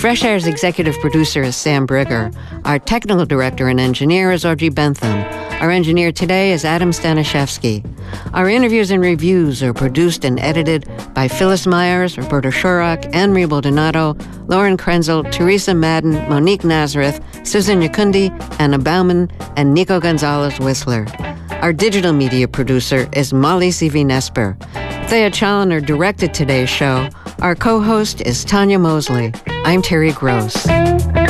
Fresh Air's executive producer is Sam Brigger. Our technical director and engineer is Audrey Bentham. Our engineer today is Adam Staniszewski. Our interviews and reviews are produced and edited by Phyllis Myers, Roberta Shurak, Anne-Marie Baldonado, Lauren Krenzel, Teresa Madden, Monique Nazareth, Susan Yakundi, Anna Bauman, and Nico Gonzalez-Whistler. Our digital media producer is Molly Sivi-Nesper. Thea Challoner directed today's show. Our co-host is Tanya Mosley. I'm Terry Gross.